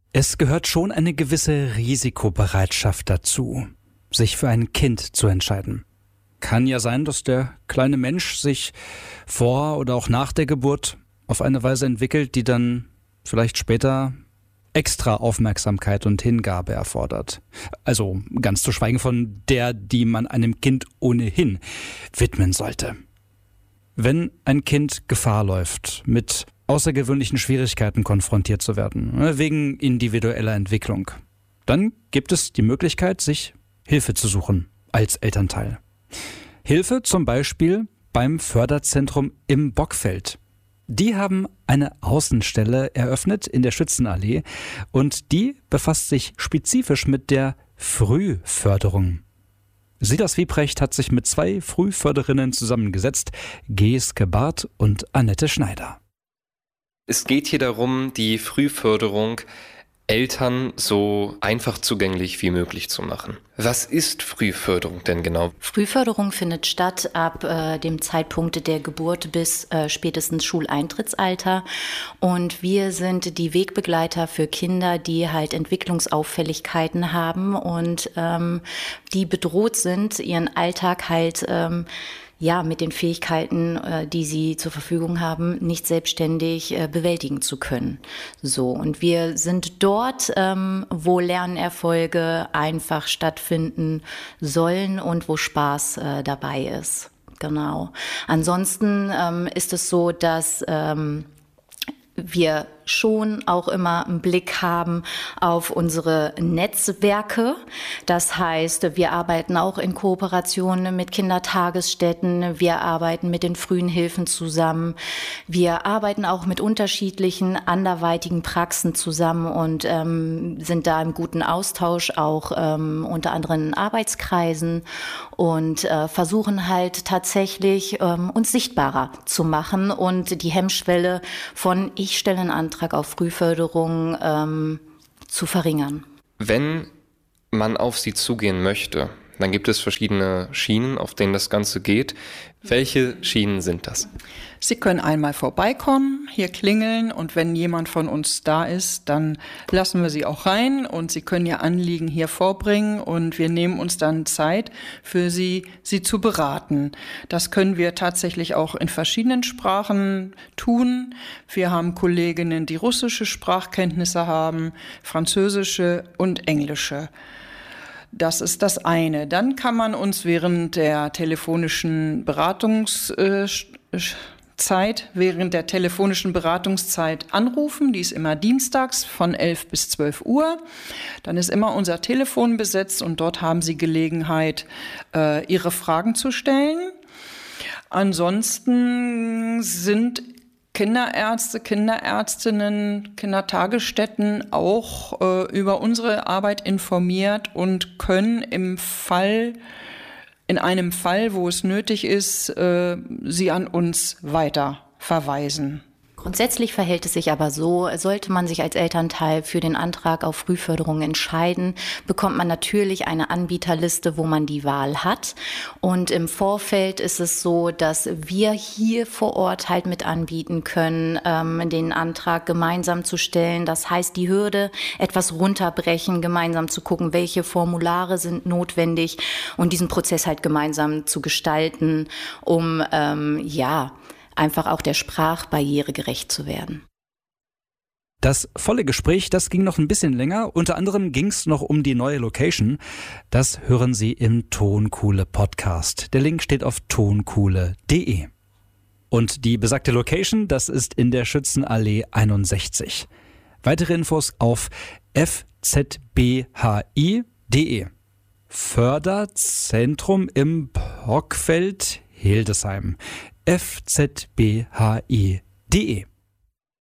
Es gehört schon eine gewisse Risikobereitschaft dazu, sich für ein Kind zu entscheiden. Kann ja sein, dass der kleine Mensch sich vor oder auch nach der Geburt auf eine Weise entwickelt, die dann vielleicht später extra Aufmerksamkeit und Hingabe erfordert. Also ganz zu schweigen von der, die man einem Kind ohnehin widmen sollte. Wenn ein Kind Gefahr läuft, mit außergewöhnlichen Schwierigkeiten konfrontiert zu werden, wegen individueller Entwicklung, dann gibt es die Möglichkeit, sich Hilfe zu suchen als Elternteil. Hilfe zum Beispiel beim Förderzentrum im Bockfeld. Die haben eine Außenstelle eröffnet in der Schützenallee und die befasst sich spezifisch mit der Frühförderung. Silas Wiebrecht hat sich mit 2 Frühförderinnen zusammengesetzt, Geeske Barth und Annette Schneider. Es geht hier darum, die Frühförderung Eltern so einfach zugänglich wie möglich zu machen. Was ist Frühförderung denn genau? Frühförderung findet statt ab dem Zeitpunkt der Geburt bis spätestens Schuleintrittsalter. Und wir sind die Wegbegleiter für Kinder, die halt Entwicklungsauffälligkeiten haben und die bedroht sind, ihren Alltag halt mit den Fähigkeiten, die sie zur Verfügung haben, nicht selbstständig bewältigen zu können. So, und wir sind dort, wo Lernerfolge einfach stattfinden sollen und wo Spaß dabei ist. Genau. Ansonsten ist es so, dass wir schon auch immer einen Blick haben auf unsere Netzwerke. Das heißt, wir arbeiten auch in Kooperation mit Kindertagesstätten, wir arbeiten mit den frühen Hilfen zusammen, wir arbeiten auch mit unterschiedlichen anderweitigen Praxen zusammen und sind da im guten Austausch, auch unter anderem in Arbeitskreisen und versuchen halt tatsächlich uns sichtbarer zu machen und die Hemmschwelle von ich stelle einen Antrag auf Frühförderung zu verringern. Wenn man auf Sie zugehen möchte, dann gibt es verschiedene Schienen, auf denen das Ganze geht. Welche Schienen sind das? Sie können einmal vorbeikommen, hier klingeln und wenn jemand von uns da ist, dann lassen wir Sie auch rein und Sie können Ihr Anliegen hier vorbringen und wir nehmen uns dann Zeit für Sie zu beraten. Das können wir tatsächlich auch in verschiedenen Sprachen tun. Wir haben Kolleginnen, die russische Sprachkenntnisse haben, französische und englische. Das ist das eine. Dann kann man uns während der telefonischen Beratungszeit anrufen. Die ist immer dienstags von 11 bis 12 Uhr. Dann ist immer unser Telefon besetzt und dort haben Sie Gelegenheit, Ihre Fragen zu stellen. Ansonsten sind Kinderärzte, Kinderärztinnen, Kindertagesstätten auch über unsere Arbeit informiert und können in einem Fall, wo es nötig ist, sie an uns weiter verweisen. Grundsätzlich verhält es sich aber so, sollte man sich als Elternteil für den Antrag auf Frühförderung entscheiden, bekommt man natürlich eine Anbieterliste, wo man die Wahl hat. Und im Vorfeld ist es so, dass wir hier vor Ort halt mit anbieten können, den Antrag gemeinsam zu stellen. Das heißt, die Hürde etwas runterbrechen, gemeinsam zu gucken, welche Formulare sind notwendig und diesen Prozess halt gemeinsam zu gestalten, um einfach auch der Sprachbarriere gerecht zu werden. Das volle Gespräch, das ging noch ein bisschen länger. Unter anderem ging es noch um die neue Location. Das hören Sie im Tonkuhle Podcast. Der Link steht auf tonkuhle.de. Und die besagte Location, das ist in der Schützenallee 61. Weitere Infos auf fzbhi.de. Förderzentrum im Bockfeld Hildesheim. fzbhi.de